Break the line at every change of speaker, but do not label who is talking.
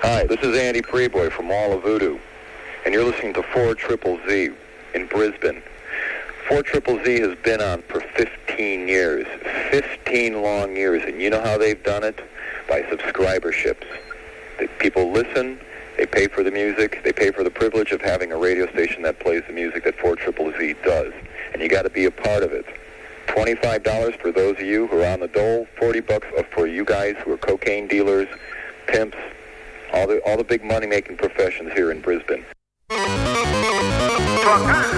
Hi, this is Andy Preboy from All of Voodoo, and you're listening to 4ZZZ in Brisbane. 4ZZZ has been on for 15 years, 15 long years, and you know how they've done it? By subscriberships. People listen, they pay for the music, they pay for the privilege of having a radio station that plays the music that 4ZZZ does, and you got to be a part of it. $25 for those of you who are on the dole, $40 for you guys who are cocaine dealers, pimps, all the big money-making professions here in Brisbane.